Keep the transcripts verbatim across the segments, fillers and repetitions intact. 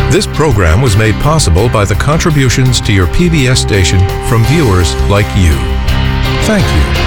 This program was made possible by the contributions to your P B S station from viewers like you. Thank you.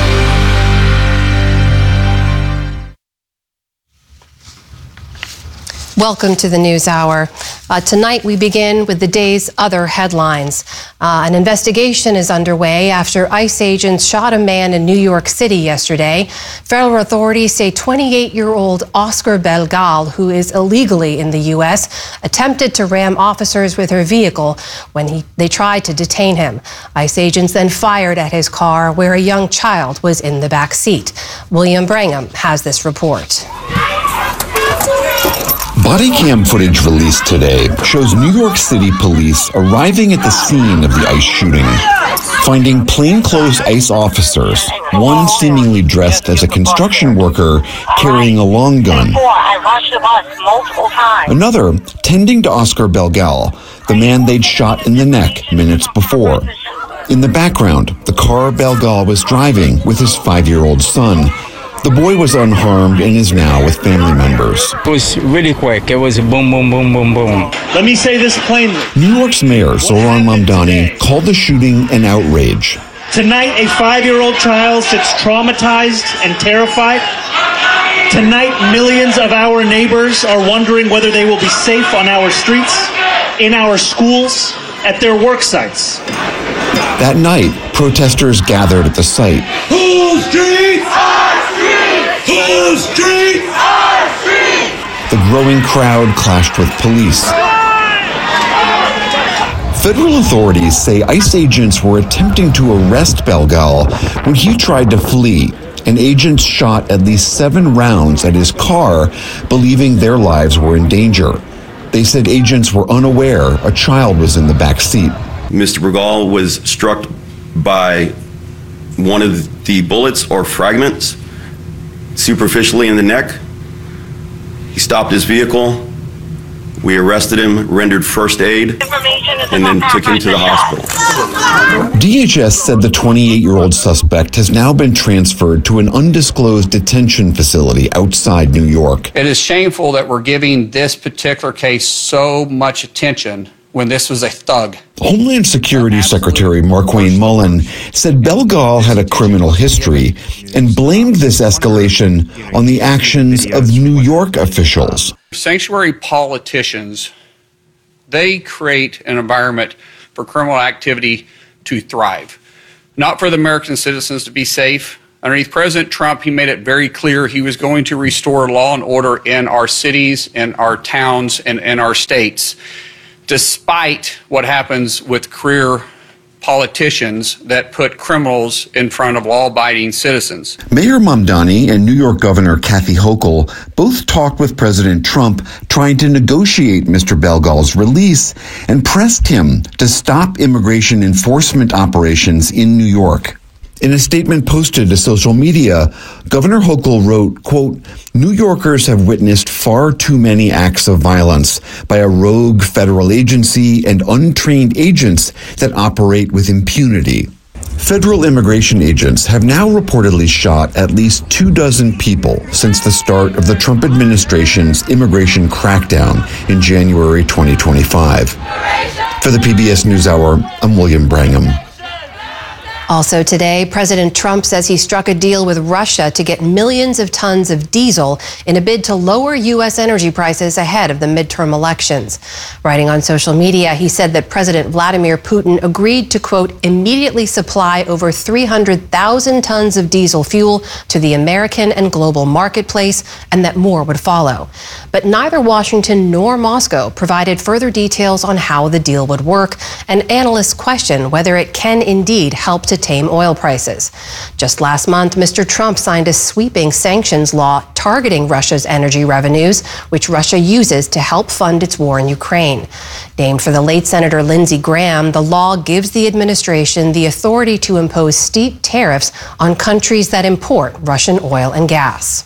Welcome to the News Hour. Uh, tonight we begin with the day's other headlines. Uh, an investigation is underway after ICE agents shot a man in New York City yesterday. Federal authorities say twenty-eight-year-old Oscar Belgal, who is illegally in the U S, attempted to ram officers with her vehicle when he, they tried to detain him. ICE agents then fired at his car where a young child was in the back seat. William Brangham has this report. Body cam footage released today shows New York City police arriving at the scene of the ICE shooting, finding plainclothes ICE officers, one seemingly dressed as a construction worker carrying a long gun, another tending to Oscar Belgal, the man they'd shot in the neck minutes before. In the background, the car Belgal was driving with his five-year-old son. The boy was unharmed and is now with family members. It was really quick. It was a boom, boom, boom, boom, boom. Let me say this plainly. New York's Mayor Zohran Mamdani called the shooting an outrage. Tonight, a five-year-old child sits traumatized and terrified. Tonight, millions of our neighbors are wondering whether they will be safe on our streets, in our schools, at their work sites. That night, protesters gathered at the site. Whose streets? Our streets! Whose streets? Our streets! The growing crowd clashed with police. Federal authorities say ICE agents were attempting to arrest Belgal when he tried to flee, and agents shot at least seven rounds at his car, believing their lives were in danger. They said agents were unaware a child was in the back seat. Mister Belgal was struck by one of the bullets or fragments superficially in the neck. He stopped his vehicle. We arrested him, rendered first aid, and then took him to the hospital. D H S said the twenty-eight-year-old suspect has now been transferred to an undisclosed detention facility outside New York. It is shameful that we're giving this particular case so much attention when this was a thug. Homeland Security Secretary Markwayne Mullin said Belgal had a criminal history and blamed this escalation on the actions of New York officials. Sanctuary politicians, they create an environment for criminal activity to thrive, not for the American citizens to be safe. Underneath President Trump, he made it very clear he was going to restore law and order in our cities, in our towns, and in our states, despite what happens with career politicians that put criminals in front of law-abiding citizens. Mayor Mamdani and New York Governor Kathy Hochul both talked with President Trump trying to negotiate Mister Belgal's release and pressed him to stop immigration enforcement operations in New York. In a statement posted to social media, Governor Hochul wrote, quote, "New Yorkers have witnessed far too many acts of violence by a rogue federal agency and untrained agents that operate with impunity." Federal immigration agents have now reportedly shot at least two dozen people since the start of the Trump administration's immigration crackdown in January twenty twenty-five. For the P B S NewsHour, I'm William Brangham. Also today, President Trump says he struck a deal with Russia to get millions of tons of diesel in a bid to lower U S energy prices ahead of the midterm elections. Writing on social media, he said that President Vladimir Putin agreed to, quote, immediately supply over three hundred thousand tons of diesel fuel to the American and global marketplace, and that more would follow. But neither Washington nor Moscow provided further details on how the deal would work, and analysts question whether it can indeed help to tame oil prices. Just last month, Mister Trump signed a sweeping sanctions law targeting Russia's energy revenues, which Russia uses to help fund its war in Ukraine. Named for the late Senator Lindsey Graham, the law gives the administration the authority to impose steep tariffs on countries that import Russian oil and gas.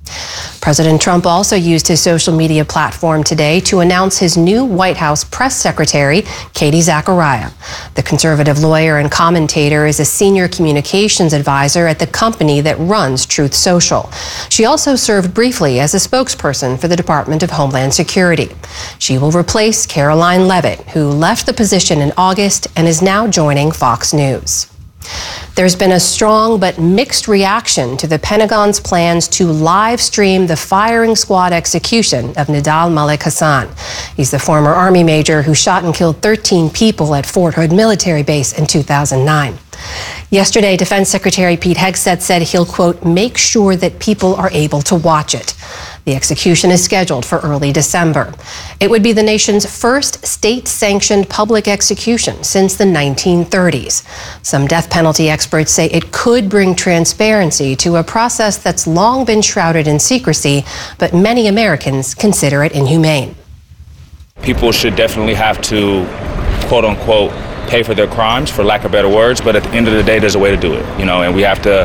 President Trump also used his social media platform today to announce his new White House press secretary, Katie Zachariah. The conservative lawyer and commentator is a senior communications advisor at the company that runs Truth Social. She also served briefly as a spokesperson for the Department of Homeland Security. She will replace Caroline Leavitt, who left the position in August and is now joining Fox News. There's been a strong but mixed reaction to the Pentagon's plans to live stream the firing squad execution of Nidal Malik Hasan. He's the former Army major who shot and killed thirteen people at Fort Hood military base in two thousand nine. Yesterday, Defense Secretary Pete Hegseth said he'll, quote, make sure that people are able to watch it. The execution is scheduled for early December. It would be the nation's first state-sanctioned public execution since the nineteen thirties. Some death penalty experts say it could bring transparency to a process that's long been shrouded in secrecy, but many Americans consider it inhumane. People should definitely have to, quote unquote, pay for their crimes, for lack of better words, but at the end of the day, there's a way to do it, you know, and we have to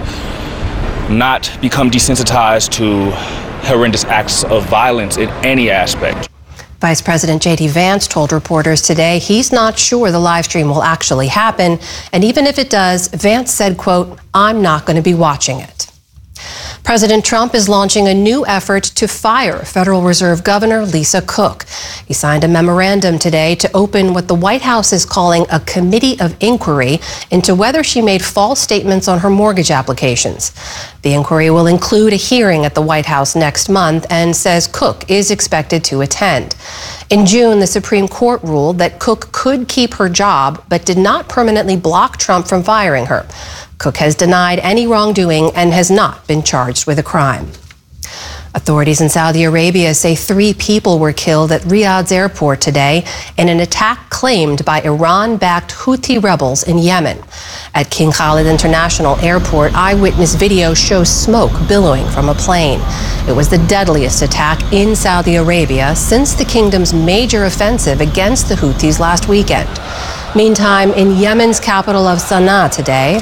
not become desensitized to horrendous acts of violence in any aspect. Vice President J D Vance told reporters today he's not sure the live stream will actually happen, and even if it does, Vance said, quote, I'm not going to be watching it. President Trump is launching a new effort to fire Federal Reserve Governor Lisa Cook. He signed a memorandum today to open what the White House is calling a committee of inquiry into whether she made false statements on her mortgage applications. The inquiry will include a hearing at the White House next month and says Cook is expected to attend. In June, the Supreme Court ruled that Cook could keep her job, but did not permanently block Trump from firing her. Cook has denied any wrongdoing and has not been charged with a crime. Authorities in Saudi Arabia say three people were killed at Riyadh's airport today in an attack claimed by Iran-backed Houthi rebels in Yemen. At King Khalid International Airport, eyewitness video shows smoke billowing from a plane. It was the deadliest attack in Saudi Arabia since the kingdom's major offensive against the Houthis last weekend. Meantime, in Yemen's capital of Sana'a today,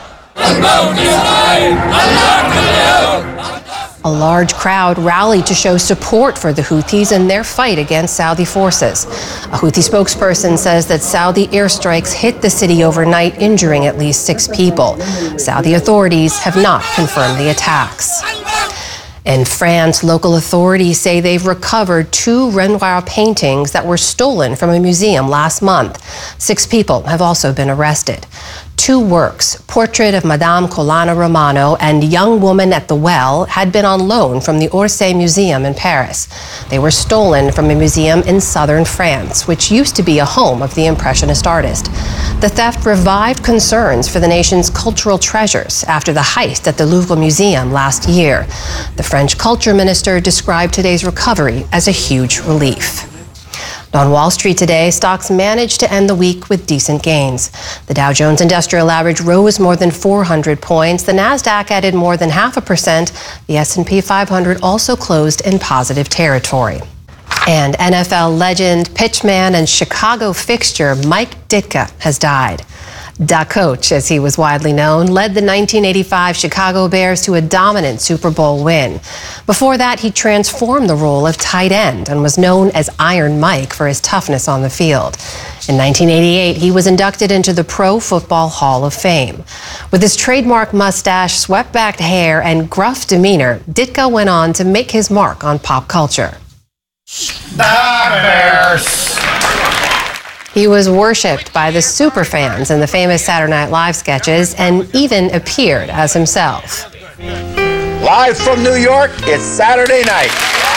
a large crowd rallied to show support for the Houthis in their fight against Saudi forces. A Houthi spokesperson says that Saudi airstrikes hit the city overnight, injuring at least six people. Saudi authorities have not confirmed the attacks. In France, local authorities say they've recovered two Renoir paintings that were stolen from a museum last month. Six people have also been arrested. Two works, Portrait of Madame Colonna Romano and Young Woman at the Well, had been on loan from the Orsay Museum in Paris. They were stolen from a museum in southern France, which used to be a home of the Impressionist artist. The theft revived concerns for the nation's cultural treasures after the heist at the Louvre Museum last year. The French culture minister described today's recovery as a huge relief. On Wall Street today, stocks managed to end the week with decent gains. The Dow Jones Industrial Average rose more than four hundred points. The Nasdaq added more than half a percent. The S and P five hundred also closed in positive territory. And N F L legend, pitchman, and Chicago fixture Mike Ditka has died. Da Coach, as he was widely known, led the nineteen eighty-five Chicago Bears to a dominant Super Bowl win. Before that, he transformed the role of tight end and was known as Iron Mike for his toughness on the field. In nineteen eighty-eight, he was inducted into the Pro Football Hall of Fame. With his trademark mustache, swept-back hair, and gruff demeanor, Ditka went on to make his mark on pop culture. The Bears! He was worshipped by the superfans in the famous Saturday Night Live sketches and even appeared as himself. Live from New York, it's Saturday night.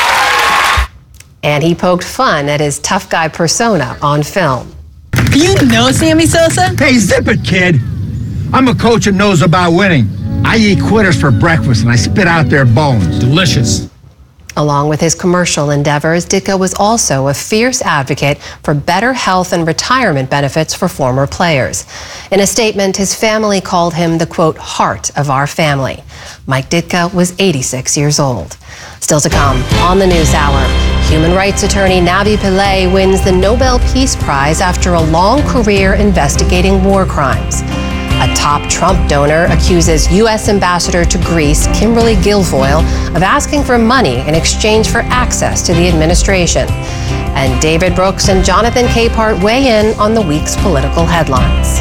And he poked fun at his tough guy persona on film. You know Sammy Sosa? Hey, zip it, kid. I'm a coach who knows about winning. I eat quitters for breakfast and I spit out their bones. Delicious. Along with his commercial endeavors, Ditka was also a fierce advocate for better health and retirement benefits for former players. In a statement, his family called him the, quote, heart of our family. Mike Ditka was eighty-six years old. Still to come on the News Hour, human rights attorney Navi Pillay wins the Nobel Peace Prize after a long career investigating war crimes. A top Trump donor accuses U S Ambassador to Greece, Kimberly Guilfoyle, of asking for money in exchange for access to the administration. And David Brooks and Jonathan Capehart weigh in on the week's political headlines.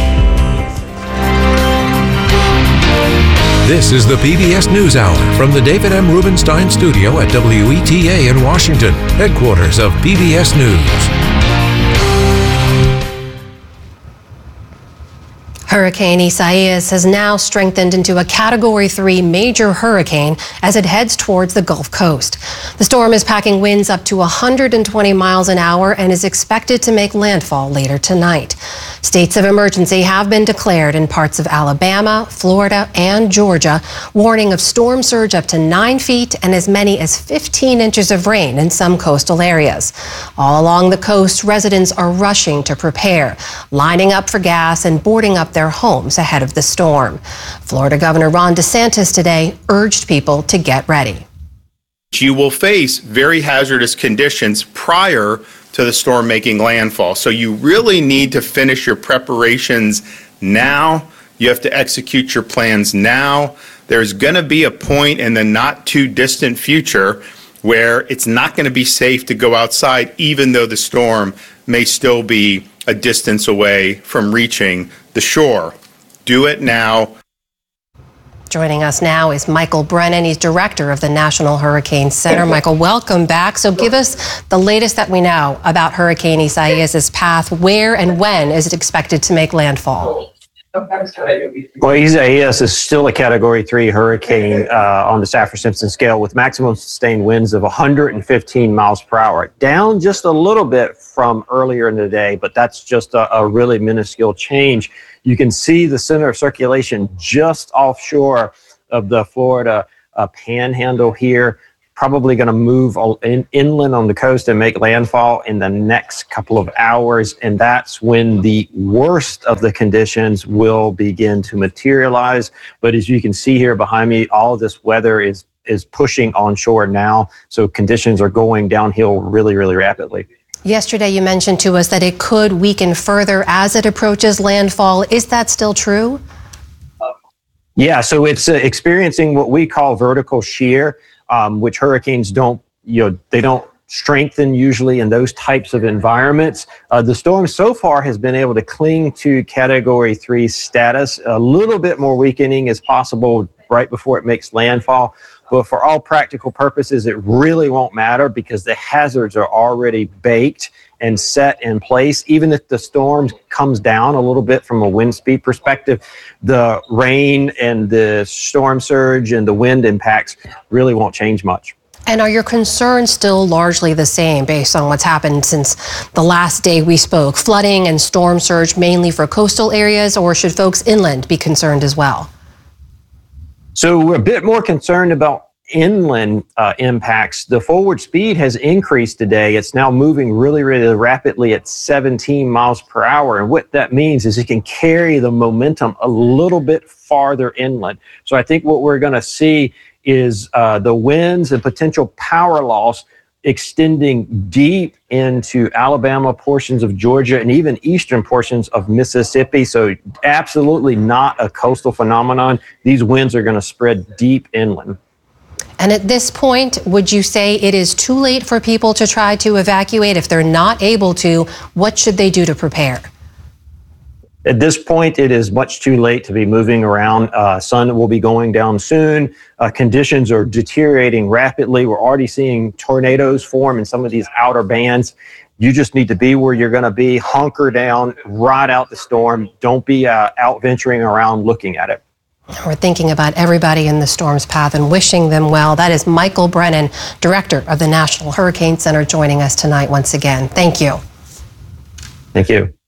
This is the P B S NewsHour from the David M. Rubenstein studio at W E T A in Washington, headquarters of P B S News. Hurricane Isaias has now strengthened into a Category three major hurricane as it heads towards the Gulf Coast. The storm is packing winds up to one hundred twenty miles an hour and is expected to make landfall later tonight. States of emergency have been declared in parts of Alabama, Florida, and Georgia, warning of storm surge up to nine feet and as many as fifteen inches of rain in some coastal areas. All along the coast, residents are rushing to prepare, lining up for gas and boarding up their homes ahead of the storm. Florida Governor Ron DeSantis today urged people to get ready. You will face very hazardous conditions prior to the storm making landfall. So you really need to finish your preparations now. You have to execute your plans now. There's going to be a point in the not too distant future where it's not going to be safe to go outside, even though the storm may still be a distance away from reaching the shore. Do it now. Joining us now is Michael Brennan. He's director of the National Hurricane Center. Michael, welcome back. So give us the latest that we know about Hurricane Isaias' path. Where and when is it expected to make landfall? Well, Isaias is still a Category three hurricane uh, on the Saffir-Simpson scale with maximum sustained winds of one hundred fifteen miles per hour. Down just a little bit from earlier in the day, but that's just a, a really minuscule change. You can see the center of circulation just offshore of the Florida uh, panhandle here. Probably going to move in, inland on the coast and make landfall in the next couple of hours. And that's when the worst of the conditions will begin to materialize. But as you can see here behind me, all of this weather is, is pushing onshore now. So conditions are going downhill really, really rapidly. Yesterday, you mentioned to us that it could weaken further as it approaches landfall. Is that still true? Yeah, so it's uh, experiencing what we call vertical shear. Um, which hurricanes don't, you know, they don't strengthen usually in those types of environments. Uh, the storm so far has been able to cling to Category three status. A little bit more weakening is possible right before it makes landfall. But for all practical purposes, it really won't matter because the hazards are already baked and set in place. Even if the storm comes down a little bit from a wind speed perspective, the rain and the storm surge and the wind impacts really won't change much. And are your concerns still largely the same based on what's happened since the last day we spoke? Flooding and storm surge mainly for coastal areas, or should folks inland be concerned as well? So we're a bit more concerned about inland uh, impacts. The forward speed has increased today. It's now moving really, really rapidly at seventeen miles per hour. And what that means is it can carry the momentum a little bit farther inland. So I think what we're going to see is uh, the winds and potential power loss extending deep into Alabama, portions of Georgia, and even eastern portions of Mississippi. So absolutely not a coastal phenomenon. These winds are going to spread deep inland. And at this point, would you say it is too late for people to try to evacuate? If they're not able to, what should they do to prepare? At this point, it is much too late to be moving around. Uh, sun will be going down soon. Uh, conditions are deteriorating rapidly. We're already seeing tornadoes form in some of these outer bands. You just need to be where you're going to be, hunker down, ride out the storm. Don't be uh, out venturing around looking at it. We're thinking about everybody in the storm's path and wishing them well. That is Michael Brennan, director of the National Hurricane Center, joining us tonight once again. Thank you. Thank you.